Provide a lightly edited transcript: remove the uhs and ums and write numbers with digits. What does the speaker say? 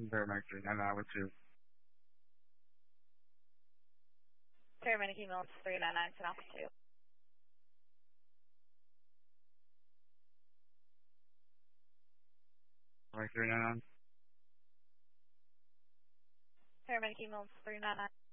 Paramedic 399 with you. Paramedic email 399 to Alpha 2. Paramedic 399. Paramedic email 399.